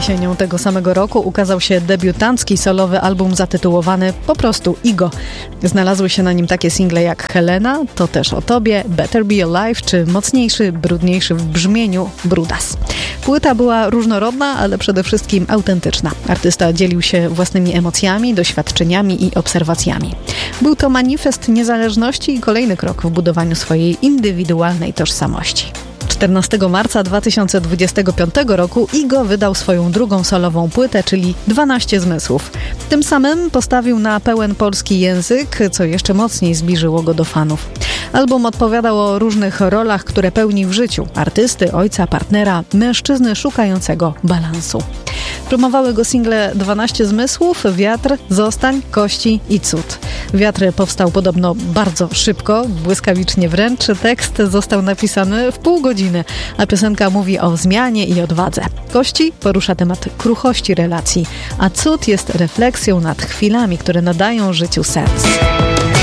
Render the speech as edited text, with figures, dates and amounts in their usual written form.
Jesienią tego samego roku ukazał się debiutancki solowy album zatytułowany po prostu Igo. Znalazły się na nim takie single jak Helena, To też o tobie, Better Be Alive czy mocniejszy, brudniejszy w brzmieniu Brudas. Płyta była różnorodna, ale przede wszystkim autentyczna. Artysta dzielił się własnymi emocjami, doświadczeniami i obserwacjami. Był to manifest niezależności i kolejny krok w budowaniu swojej indywidualnej tożsamości. 14 marca 2025 roku Igo wydał swoją drugą solową płytę, czyli 12 zmysłów. Tym samym postawił na pełen polski język, co jeszcze mocniej zbliżyło go do fanów. Album opowiadał o różnych rolach, które pełni w życiu artysty, ojca, partnera, mężczyzny szukającego balansu. Promowały go single 12 zmysłów, Wiatr, Zostań, Kości i Cud. Wiatr powstał podobno bardzo szybko, błyskawicznie wręcz. Tekst został napisany w pół godziny, a piosenka mówi o zmianie i odwadze. Kości porusza temat kruchości relacji, a Cud jest refleksją nad chwilami, które nadają życiu sens.